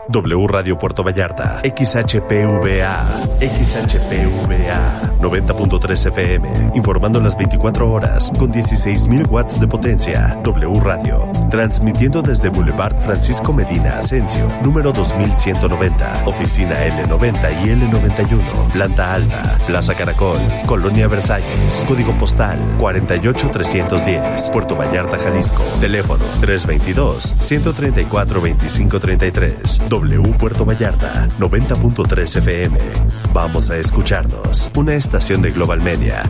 W Radio Puerto Vallarta, XHPVA, 90.3 FM, informando las 24 horas con 16,000 watts de potencia. W Radio, transmitiendo desde Boulevard Francisco Medina Asensio, número 2190, oficina L90 y L91, planta alta, Plaza Caracol, Colonia Versalles, código postal 48310, Puerto Vallarta, Jalisco, teléfono 322-134-2533. W Puerto Vallarta, 90.3 FM. Vamos a escucharnos. Una estación de Global Media.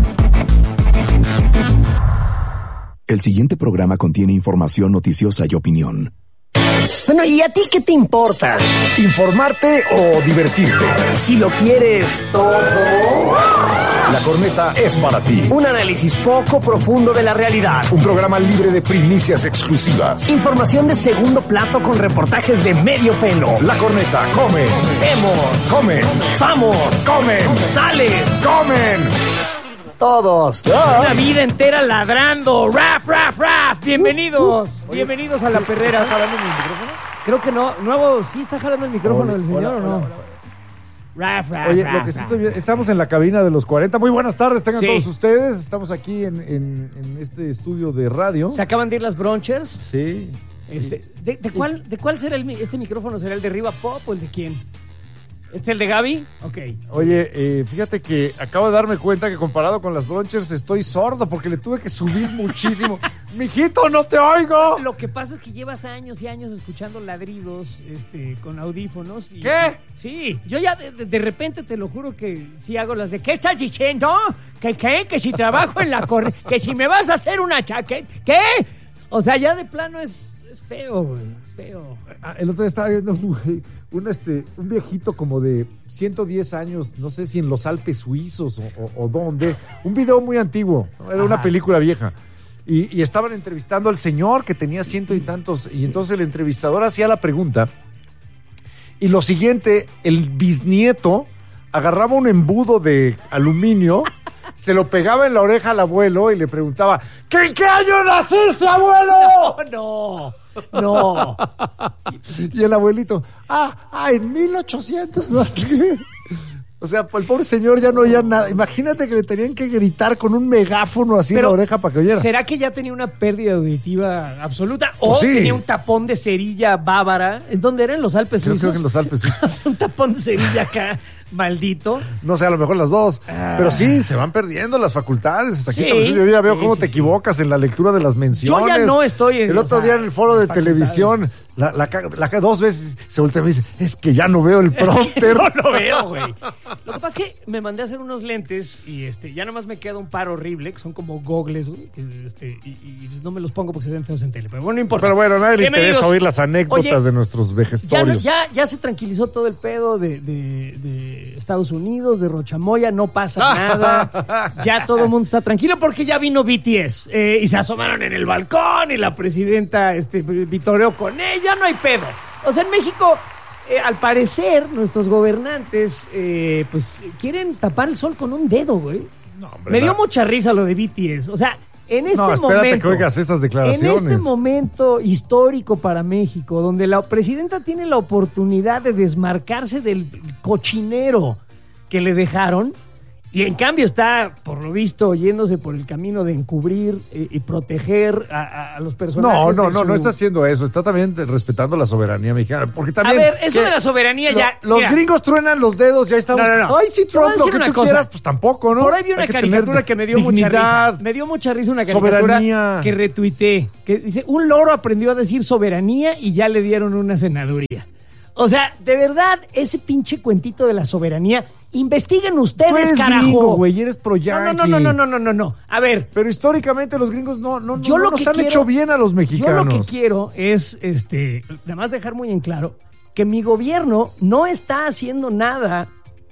El siguiente programa contiene información noticiosa y opinión. Bueno, ¿y a ti qué te importa? ¿Informarte o divertirte? Si lo quieres todo... La Corneta es para ti. Un análisis poco profundo de la realidad. Un programa libre de primicias exclusivas. Información de segundo plato con reportajes de medio pelo. La Corneta, come. Vemos. Comen. Somos. Comen. Sales. Comen. Todos. Una vida entera ladrando. Raf, raf, raf. Bienvenidos. Bienvenidos a La Perrera. ¿Está jalando el micrófono? Creo que no. Nuevo, ¿sí está jalando el micrófono del señor o no? Hola. Raf, raf, Oye, raf, lo que sí raf. estoy viendo, estamos en la cabina de los 40. Muy buenas tardes, tengan Sí. todos ustedes. Estamos aquí en este estudio de radio. Se acaban de ir las Bronchers. Sí. ¿De cuál será este micrófono? ¿Será el de Riva Pop o el de quién? ¿Este es el de Gaby? Ok. Oye, fíjate que acabo de darme cuenta que comparado con las Bronchers estoy sordo porque le tuve que subir muchísimo. ¡Mijito, no te oigo! Lo que pasa es que llevas años y años escuchando ladridos con audífonos. Y, ¿Qué? Sí, yo ya de repente te lo juro que sí hago las de ¿qué estás diciendo? Que si trabajo en la corre, que si me vas a hacer una chaqueta, ¿qué? O sea, ya de plano es feo, güey, es feo. El otro día estaba viendo un viejito como de 110 años, no sé si en los Alpes suizos o dónde, un video muy antiguo, era una película vieja. Y estaban entrevistando al señor que tenía 100 y tantos, y entonces el entrevistador hacía la pregunta, y lo siguiente, el bisnieto agarraba un embudo de aluminio, se lo pegaba en la oreja al abuelo y le preguntaba, ¿en qué año naciste, abuelo? No. Y el abuelito, en 1800. ¿No? O sea, el pobre señor ya no oía nada. Imagínate que le tenían que gritar con un megáfono así en la oreja para que oyera. ¿Será que ya tenía una pérdida auditiva absoluta? ¿O Pues sí. tenía un tapón de cerilla bávara? ¿En dónde era? ¿En los Alpes suizos? Creo que en los Alpes suizos. Un tapón de cerilla acá, maldito. No sé, a lo mejor las dos. Pero sí, se van perdiendo las facultades. Hasta aquí Sí. yo ya veo cómo Sí, te equivocas en la lectura de las menciones. Yo ya no estoy en el otro día en el foro de facultades. televisión, la dos veces se voltea y me dice, es que ya no veo el prompter. No lo veo, güey. Lo que pasa es que me mandé a hacer unos lentes y ya nomás me queda un par horrible, que son como gogles, güey. Y no me los pongo porque se ven feos en tele. Pero bueno, no importa. Pero bueno, a nadie le Bienvenidos. interesa oír las anécdotas Oye, de nuestros vejestorios. Ya se tranquilizó todo el pedo de Estados Unidos, de Rochamoya, no pasa nada. Ya todo el mundo está tranquilo porque ya vino BTS y se asomaron en el balcón y la presidenta vitoreó con ella, no hay pedo. O sea, en México, al parecer, nuestros gobernantes pues quieren tapar el sol con un dedo, güey. No, hombre, Me dio mucha risa lo de BTS. O sea, en este No, espérate momento, que oigas estas declaraciones. en este momento histórico para México, donde la presidenta tiene la oportunidad de desmarcarse del cochinero que le dejaron, y en cambio está, por lo visto, yéndose por el camino de encubrir y proteger a los personajes. No está haciendo eso, está también respetando la soberanía mexicana. Porque también, A ver, eso de la soberanía ya... Los mira, gringos truenan los dedos, ya estamos. No. Ay, sí, Te voy a Trump, lo decir que una tú cosa. quieras, pues tampoco, ¿no? Por ahí vi una Hay que caricatura tener que me dio mucha risa. dignidad. Me dio mucha risa una caricatura Soberanía. que retuiteé. Que dice, un loro aprendió a decir soberanía y ya le dieron una senaduría. O sea, de verdad, ese pinche cuentito de la soberanía, investiguen Tú ustedes, eres carajo. gringo, güey, eres pro-yankee. No. A ver, Pero históricamente los gringos no yo lo nos que han quiero- hecho bien a los yo mexicanos. lo que quiero es, además dejar muy en claro que mi gobierno no está haciendo nada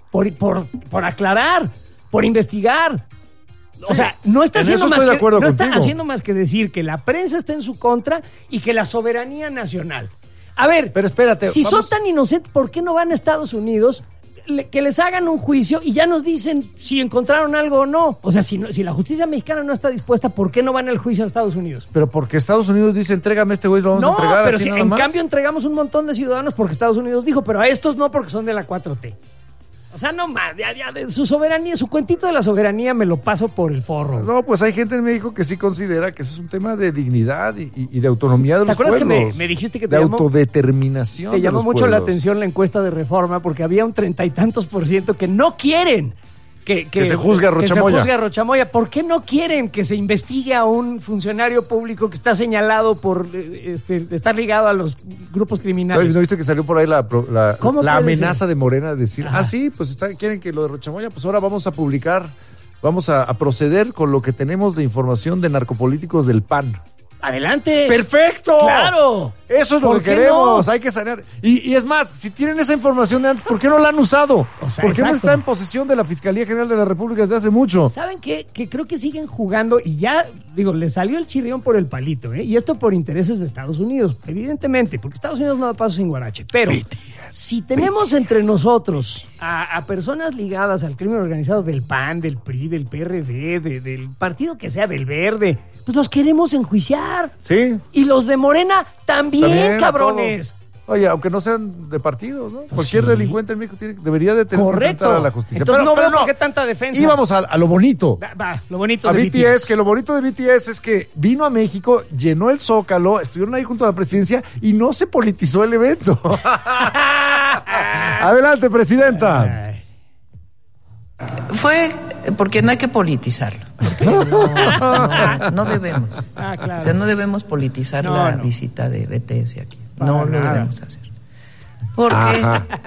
por aclarar, por investigar. O sea, no está en haciendo eso más estoy de que acuerdo no está contigo. haciendo más que decir que la prensa está en su contra y que la soberanía nacional. A ver, Pero espérate, si vamos- son tan inocentes, ¿por qué no van a Estados Unidos? que les hagan un juicio y ya nos dicen si encontraron algo o no. O sea, si la justicia mexicana no está dispuesta, ¿por qué no van al juicio a Estados Unidos? Pero porque Estados Unidos dice, entrégame este güey, lo vamos a entregar. No, pero así si nada en más. cambio entregamos un montón de ciudadanos porque Estados Unidos dijo, pero a estos no porque son de la 4T. O sea, no más, ya de su soberanía, su cuentito de la soberanía me lo paso por el forro. No, pues hay gente en México que sí considera que eso es un tema de dignidad y de autonomía de los pueblos. ¿Te acuerdas que me dijiste que de autodeterminación? Te llamó los mucho la pueblos. atención la encuesta de Reforma porque había un 30 y tantos % que no quieren que se juzgue a Rocha Moya. Que se juzgue a Rocha Moya. ¿Por qué no quieren que se investigue a un funcionario público que está señalado por estar ligado a los grupos criminales? ¿No viste que salió por ahí la amenaza de Morena de decir, sí, pues quieren que lo de Rocha Moya, pues ahora vamos a publicar, vamos a proceder con lo que tenemos de información de narcopolíticos del PAN? ¡Adelante! ¡Perfecto! ¡Claro! Eso es lo ¿Por que qué queremos, no? hay que sanear. Y es más, si tienen esa información de antes, ¿por qué no la han usado? O sea, ¿Por qué no exacto. está en posesión de la Fiscalía General de la República desde hace mucho? ¿Saben qué? Que creo que siguen jugando y ya, le salió el chirrión por el palito, ¿eh? Y esto por intereses de Estados Unidos, evidentemente, porque Estados Unidos no da paso sin guarache. Pero si tenemos entre nosotros a personas ligadas al crimen organizado del PAN, del PRI, del PRD, del partido que sea, del Verde, pues los queremos enjuiciar. Sí. Y los de Morena también, cabrones. Oye, aunque no sean de partidos, ¿no? Cualquier delincuente en México debería de tener que Correcto. enfrentar a la justicia. Entonces no veo no. por qué tanta defensa. Íbamos a lo bonito. Va, lo bonito A de BTS, que lo bonito de BTS es que vino a México, llenó el Zócalo, estuvieron ahí junto a la presidencia y no se politizó el evento. Adelante, presidenta. Ay. Fue porque no hay que politizarlo. No debemos. Claro. O sea, no debemos politizar la visita de BTS aquí. No lo debemos hacer. Porque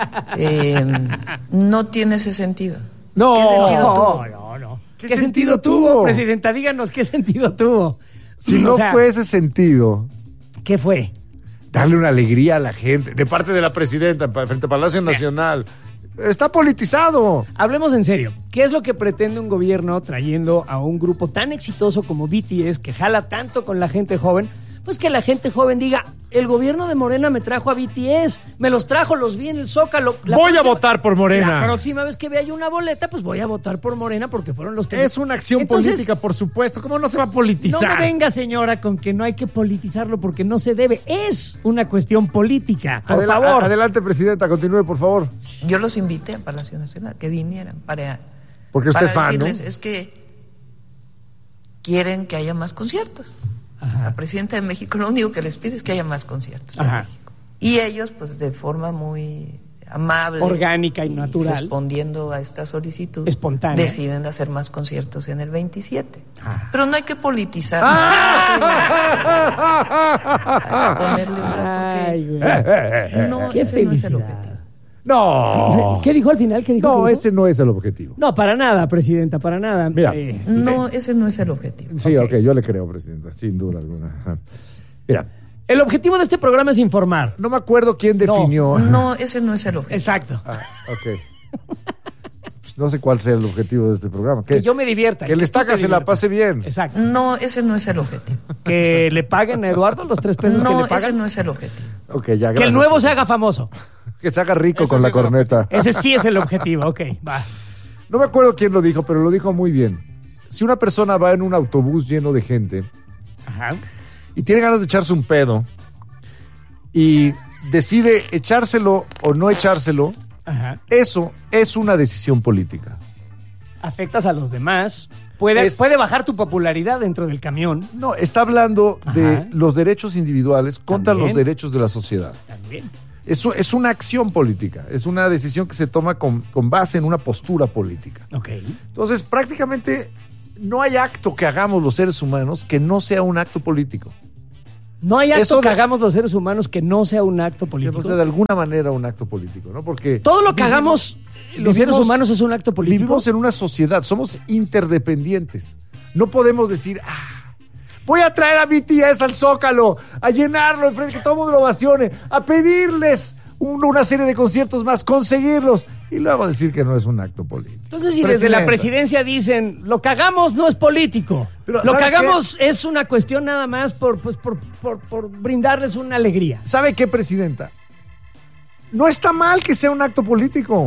no tiene ese sentido. No. ¿Qué sentido tuvo? No. ¿Qué sentido tuvo? Presidenta? Díganos, ¿qué sentido tuvo? Si no fue ese sentido, ¿Qué fue? darle una alegría a la gente, de parte de la presidenta, frente a Palacio Nacional. Está politizado. Hablemos en serio. ¿Qué es lo que pretende un gobierno trayendo a un grupo tan exitoso como BTS, que jala tanto con la gente joven? Pues que la gente joven diga, el gobierno de Morena me trajo a BTS, me los trajo, los vi en el Zócalo. Voy a votar por Morena. La próxima vez que vea yo una boleta, pues voy a votar por Morena porque fueron los que... Es una acción Entonces, política, por supuesto. ¿Cómo no se va a politizar? No me venga, señora, con que no hay que politizarlo porque no se debe. Es una cuestión política. Por favor. Adelante, presidenta, continúe, por favor. Yo los invité a Palacio Nacional, que vinieran para... Porque usted es fan, ¿no? decirles, es que quieren que haya más conciertos. La presidenta de México lo único que les pide es que haya más conciertos en México. Y ellos, pues de forma muy amable, orgánica y natural, respondiendo a esta solicitud, espontánea, deciden hacer más conciertos en el 27. Pero no hay que politizar. Hay que ponerle Qué ese no es el felicidad. objetivo. No. ¿Qué dijo al final? ¿Qué dijo? No, ¿Qué dijo? ese no es el objetivo. No, para nada, presidenta, para nada. Mira. No, ese no es el objetivo. Sí, ok, yo le creo, presidenta, sin duda alguna. Ajá. Mira, el objetivo de este programa es informar. no me acuerdo quién definió. No, ese no es el objetivo. Exacto. Ok. Pues no sé cuál sea el objetivo de este programa. Que yo me divierta. Que el estaca se la pase bien. Exacto. No, ese no es el objetivo. Que le paguen a Eduardo los 3 pesos que le No, ese pagan. no es el objetivo. Ok, ya, gracias. Que el nuevo se haga famoso. Que se haga rico Ese con sí la es el corneta. Ese sí es el objetivo. Ok, va. No me acuerdo quién lo dijo, pero lo dijo muy bien. Si una persona va en un autobús lleno de gente Ajá. y tiene ganas de echarse un pedo y decide echárselo o no echárselo, Ajá. eso es una decisión política. Afectas a los demás. Puede bajar tu popularidad dentro del camión. No, está hablando de Ajá. los derechos individuales contra También. los derechos de la sociedad. También. Eso es una acción política, es una decisión que se toma con base en una postura política. Ok. Entonces, prácticamente no hay acto que hagamos los seres humanos que no sea un acto político. No hay acto Eso que de- hagamos los seres humanos que no sea un acto Que político. no sea de alguna manera un acto político, ¿no? Porque Todo lo que hagamos los seres humanos es un acto político. Vivimos en una sociedad, somos interdependientes. No podemos decir, voy a traer a BTS al Zócalo, a llenarlo enfrente, que todo el mundo lo ovacione, a pedirles una serie de conciertos más, conseguirlos, y luego decir que no es un acto político. Entonces, si desde la Presidenta. presidencia dicen, lo que hagamos no es político, Pero, lo que ¿sabes hagamos es una cuestión nada más por brindarles una alegría. ¿Sabe qué, presidenta? No está mal que sea un acto político.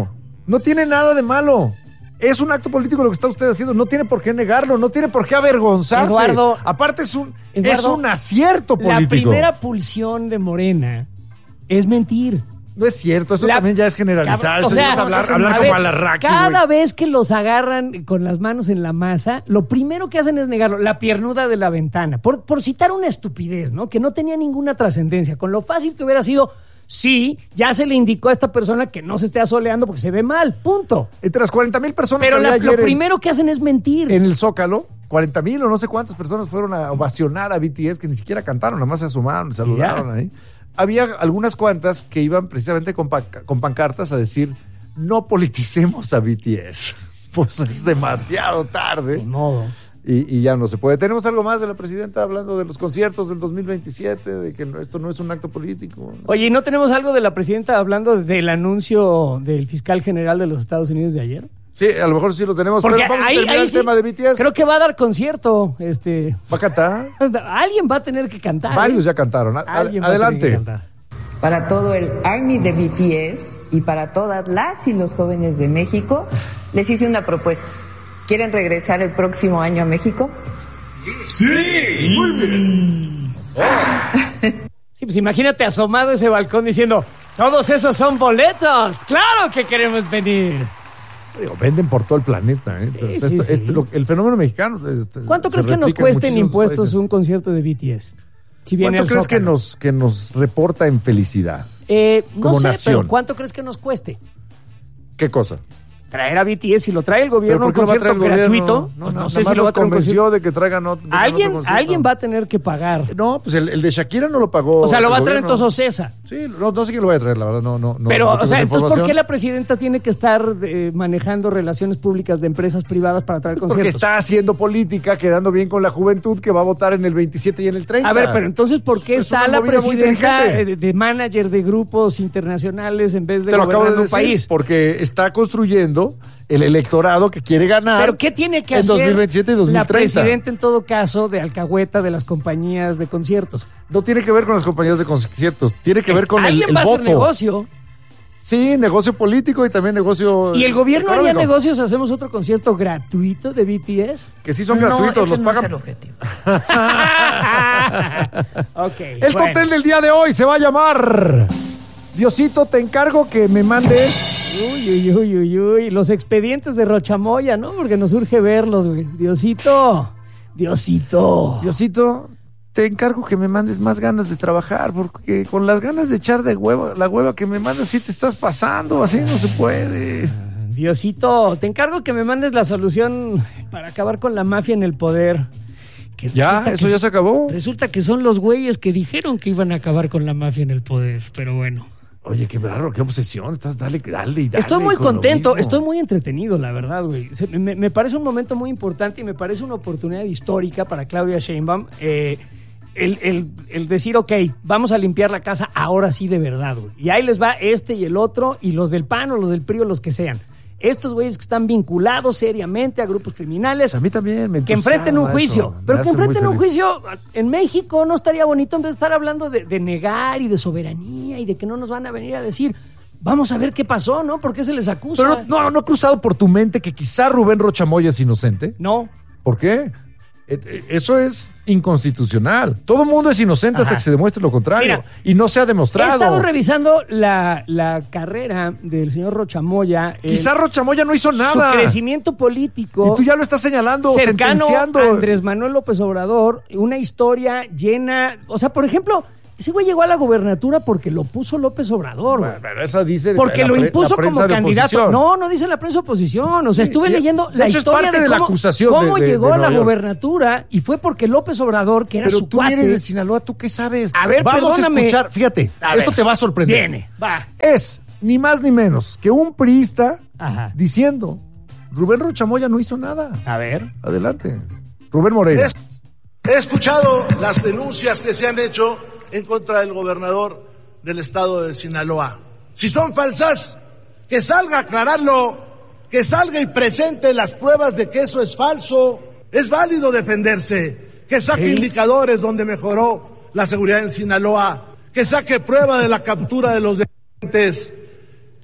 No tiene nada de malo. Es un acto político lo que está usted haciendo. No tiene por qué negarlo, no tiene por qué avergonzarse. Eduardo, aparte es un acierto político. La primera pulsión de Morena es mentir. No es cierto, eso también ya es generalizar. O sea, hablar como Alarraqui, cada vez que los agarran con las manos en la masa, lo primero que hacen es negarlo. La piernuda de la ventana. Por citar una estupidez, ¿no? Que no tenía ninguna trascendencia. Con lo fácil que hubiera sido, sí, ya se le indicó a esta persona que no se esté asoleando porque se ve mal. Punto. Entre las 40,000 personas pero que había lo primero que hacen es mentir. En el Zócalo, 40,000 o no sé cuántas personas fueron a ovacionar a BTS que ni siquiera cantaron, nada más se asomaron, saludaron ahí. Había algunas cuantas que iban precisamente con pancartas a decir, no politicemos a BTS. Pues es demasiado tarde. De modo. Y ya no se puede. ¿Tenemos algo más de la presidenta hablando de los conciertos del 2027? De que esto no es un acto político. Oye, ¿y no tenemos algo de la presidenta hablando del anuncio del fiscal general de los Estados Unidos de ayer? Sí, a lo mejor sí lo tenemos. Porque pero vamos a terminar el tema de BTS. Creo que va a dar concierto. ¿Va a cantar? Alguien va a tener que cantar. Varios ya cantaron. Adelante. Para todo el Army de BTS y para todas las y los jóvenes de México, les hice una propuesta. ¿Quieren regresar el próximo año a México? Sí, muy bien. Sí, pues imagínate asomado ese balcón diciendo, todos esos son boletos. ¡Claro que queremos venir! Venden por todo el planeta. El fenómeno mexicano. ¿Cuánto crees que nos cueste en impuestos países? Un concierto de BTS? Si ¿Cuánto crees que nos reporta en felicidad? No sé, nación. pero ¿cuánto crees que nos cueste? ¿Qué cosa? Traer a BTS, si lo trae el gobierno un concierto gratuito, no sé si lo va a traer. Convenció de que traigan otro Alguien va a tener que pagar. No, pues el de Shakira no lo pagó. O sea, lo va a traer entonces Ocesa. Sí, no sé quién lo va a traer, la verdad, no. Pero, o sea, entonces, ¿por qué la presidenta tiene que estar manejando relaciones públicas de empresas privadas para traer conciertos? Porque está haciendo política, quedando bien con la juventud que va a votar en el 27 y en el 30. A ver, pero entonces, ¿por qué está la presidenta de manager de grupos internacionales en vez de gobernar un país? Porque está construyendo el electorado que quiere ganar. ¿Pero qué tiene que hacer 2027 y 2030? La presidenta, en todo caso, de alcahueta de las compañías de conciertos? No tiene que ver con las compañías de conciertos, tiene que ver con el voto. ¿Alguien va a hacer negocio? Sí, negocio político y también negocio. ¿Y el gobierno haría negocios? ¿Hacemos otro concierto gratuito de BTS? Que sí son gratuitos, los pagan. Es el objetivo. Okay, el top 10 del día de hoy se va a llamar Diosito, te encargo que me mandes. Uy. Los expedientes de Rochamoya, ¿no? Porque nos urge verlos, güey. Diosito, te encargo que me mandes más ganas de trabajar, porque con las ganas de echar la hueva que me mandas, sí te estás pasando, así no se puede. Diosito, te encargo que me mandes la solución para acabar con la mafia en el poder. Ya se acabó. Resulta que son los güeyes que dijeron que iban a acabar con la mafia en el poder, pero bueno. Oye, qué raro, qué obsesión, estás dale. Estoy muy contento, estoy muy entretenido, la verdad, güey. Me parece un momento muy importante y me parece una oportunidad histórica para Claudia Sheinbaum. El decir, ok, vamos a limpiar la casa ahora sí de verdad, güey. Y ahí les va este y el otro, y los del PAN o los del PRI o los que sean. Estos güeyes que están vinculados seriamente a grupos criminales. A mí también me que enfrenten un juicio. Pero que enfrenten un juicio en México. No estaría bonito en vez de estar hablando de negar y de soberanía y de que no nos van a venir a decir, vamos a ver qué pasó, ¿no? ¿Por qué se les acusa? Pero no ha cruzado por tu mente que quizá Rubén Rochamoya es inocente. No. ¿Por qué? Eso es inconstitucional. Todo el mundo es inocente hasta que se demuestre lo contrario. Mira, y no se ha demostrado. He estado revisando la carrera del señor Rochamoya. Quizá Rochamoya no hizo nada. Su crecimiento político. Y tú ya lo estás señalando, cercano sentenciando. A Andrés Manuel López Obrador. Una historia llena. O sea, por ejemplo, ese güey llegó a la gobernatura porque lo puso López Obrador. Pero eso dice porque lo impuso como candidato. No dice la prensa oposición. O sea, estuve leyendo la historia de cómo llegó a la gobernatura y fue porque López Obrador, que era su cuate. Pero tú eres de Sinaloa, ¿tú qué sabes? A ver, vamos perdóname. a escuchar, fíjate, esto te va a sorprender. Va. Es ni más ni menos que un priista diciendo, Rubén Rochamoya no hizo nada. A ver. Adelante. Rubén Moreira. He escuchado las denuncias que se han hecho en contra del gobernador del estado de Sinaloa. Si son falsas, que salga a aclararlo, que salga y presente las pruebas de que eso es falso. Es válido defenderse, que saque indicadores donde mejoró la seguridad en Sinaloa, que saque prueba de la captura de los delincuentes,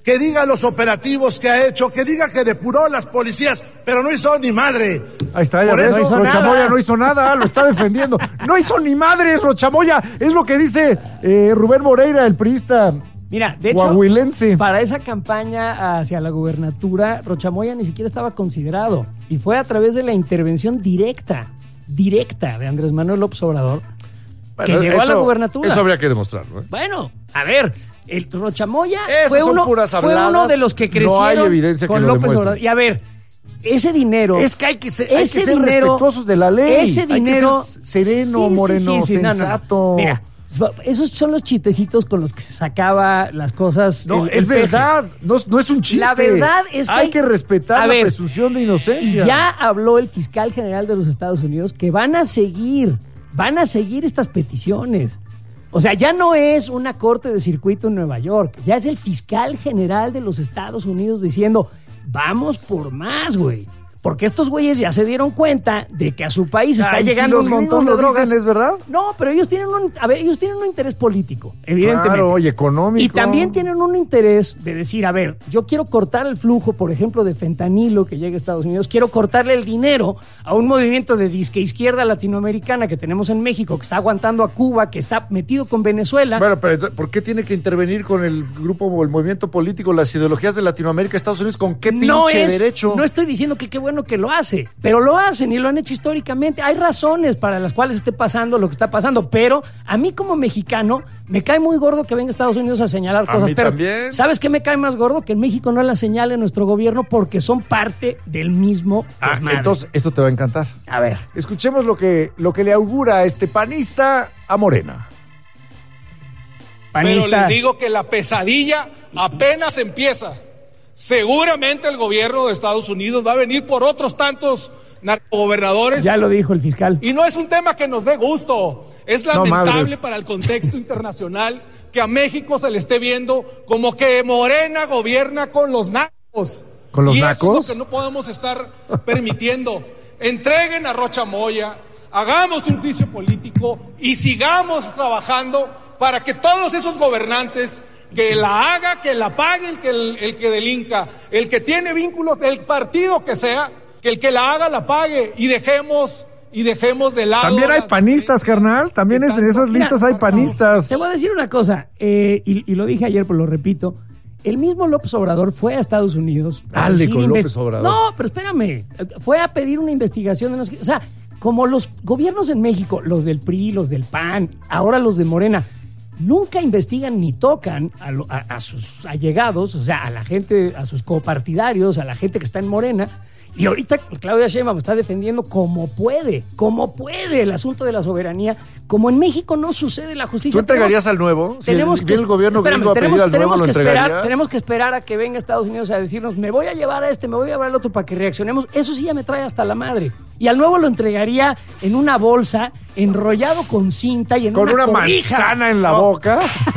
que diga los operativos que ha hecho, que diga que depuró las policías, pero no hizo ni madre. Ahí está, ya ves, Rochamoya no hizo nada, lo está defendiendo. No hizo ni madres, Rochamoya, es lo que dice Rubén Moreira, el priista. Mira, de hecho, para esa campaña hacia la gubernatura, Rochamoya ni siquiera estaba considerado. Y fue a través de la intervención directa de Andrés Manuel López Obrador que llegó a la gubernatura. Eso habría que demostrarlo. Bueno, a ver, el Rochamoya fue uno de los que crecieron no hay evidencia con que lo López demuestre. Obrador. Y a ver, ese dinero... Es que hay que ser respetuosos de la ley. Ese dinero... Hay que ser sereno, moreno, sensato. No. Mira, esos son los chistecitos con los que se sacaba las cosas. No, es verdad. No es un chiste. La verdad es que hay que respetar la presunción de inocencia. Ya habló el fiscal general de los Estados Unidos que van a seguir estas peticiones. O sea, ya no es una corte de circuito en Nueva York, ya es el fiscal general de los Estados Unidos diciendo, vamos por más, güey. Porque estos güeyes ya se dieron cuenta de que a su país está llegando un montón de drogas. Dicen, ¿es verdad? No, pero ellos tienen un interés político, evidentemente. Claro, y económico. Y también tienen un interés de decir, a ver, yo quiero cortar el flujo, por ejemplo, de fentanilo que llega a Estados Unidos, quiero cortarle el dinero a un movimiento de disque izquierda latinoamericana que tenemos en México, que está aguantando a Cuba, que está metido con Venezuela. Bueno, pero ¿por qué tiene que intervenir con el grupo o el movimiento político, las ideologías de Latinoamérica, Estados Unidos? ¿Con qué pinche derecho? No estoy diciendo que qué bueno que lo hace, pero lo hacen y lo han hecho históricamente. Hay razones para las cuales esté pasando lo que está pasando, pero a mí como mexicano me cae muy gordo que venga a Estados Unidos a señalar cosas. Mí pero también. ¿sabes qué me cae más gordo? Que en México no la señale nuestro gobierno porque son parte del mismo desmadre. Entonces, esto te va a encantar. A ver. Escuchemos lo que le augura a este panista a Morena. Pero les digo que la pesadilla apenas empieza. Seguramente el gobierno de Estados Unidos va a venir por otros tantos narcogobernadores. Ya lo dijo el fiscal. Y no es un tema que nos dé gusto. Es lamentable para el contexto internacional que a México se le esté viendo como que Morena gobierna con los nacos. ¿Con los nacos? nacos? Eso es lo que no podemos estar permitiendo. Entreguen a Rochamoya, hagamos un juicio político y sigamos trabajando para que todos esos gobernantes, que la haga, que la pague el que delinca, el que tiene vínculos, el partido que sea, que el que la haga la pague y dejemos de lado. También hay panistas, carnal. También en esas listas hay panistas. Te voy a decir una cosa, y lo dije ayer, pero lo repito. El mismo López Obrador fue a Estados Unidos. Dale con López Obrador. No, pero espérame. Fue a pedir una investigación de o sea, como los gobiernos en México, los del PRI, los del PAN, ahora los de Morena, nunca investigan ni tocan a sus allegados, o sea, a la gente, a sus copartidarios, a la gente que está en Morena. Y ahorita Claudia Sheinbaum está defendiendo como puede el asunto de la soberanía. Como en México no sucede la justicia. ¿Tú entregarías al nuevo? Tenemos que esperar a que venga Estados Unidos a decirnos, me voy a llevar a este, me voy a llevar al otro para que reaccionemos. Eso sí ya me trae hasta la madre. Y al nuevo lo entregaría en una bolsa, enrollado con cinta y en con una cobija. Manzana en la boca.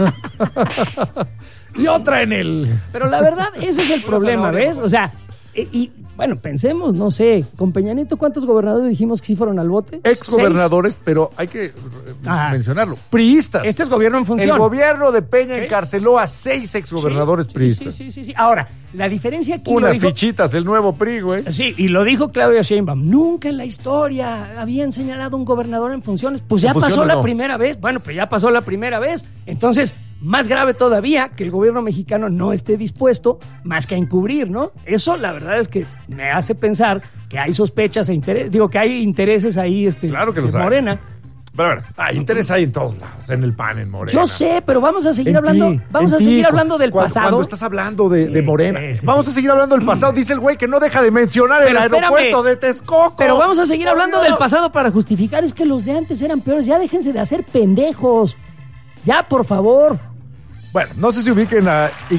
Y otra en el... Pero la verdad, ese es el problema, ¿ves? O sea, bueno, pensemos, no sé, con Peña Nieto, ¿cuántos gobernadores dijimos que sí fueron al bote? Exgobernadores, pero hay que mencionarlo. Priistas. Este es gobierno en función. El gobierno de Peña encarceló a 6 exgobernadores priistas. Sí. Ahora, la diferencia aquí... Unas fichitas, el nuevo PRI, güey. Sí, y lo dijo Claudia Sheinbaum. Nunca en la historia habían señalado un gobernador en funciones. Pues ya pasó la primera vez. Bueno, pues ya pasó la primera vez. Entonces... Más grave todavía que el gobierno mexicano no esté dispuesto más que a encubrir, ¿no? Eso la verdad es que me hace pensar que hay sospechas e intereses, que hay intereses ahí claro que los de Morena. Hay. Pero bueno, interés hay en todos lados, en el PAN, en Morena. Yo sé, pero vamos a seguir hablando del pasado. Cuando estás hablando de Morena, vamos a seguir hablando del pasado. Dice el güey que no deja de mencionar el aeropuerto de Texcoco. Pero vamos a seguir hablando del pasado para justificar, es que los de antes eran peores. Ya déjense de hacer pendejos. Ya, por favor. Bueno, no sé si ubiquen a